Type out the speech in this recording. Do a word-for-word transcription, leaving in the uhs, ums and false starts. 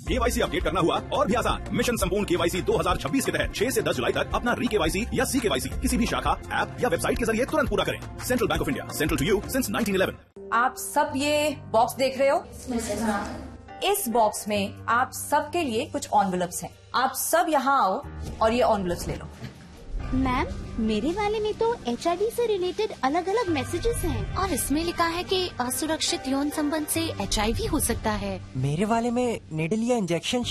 KYC update करना हुआ और भी आसान। मिशन संपूर्ण केवाईसी दो हज़ार छब्बीस के तहत छह से दस जुलाई तक अपना री केवाईसी या सी केवाईसी किसी भी शाखा, ऐप या वेबसाइट के जरिए तुरंत पूरा करें। Central bank of India, central to you since nineteen eleven. आप सब ये बॉक्स देख रहे हो? इस बॉक्स में आप सबके लिए कुछ एनवेलप्स हैं। आप सब यहाँ आओ और ये एनवेलप्स ले लो। मैम, मेरे वाले में तो एच आई वी से रिलेटेड अलग अलग मैसेजेस हैं और इसमें लिखा है कि असुरक्षित यौन संबंध से एच आई वी हो सकता है। मेरे वाले में निडल या इंजेक्शन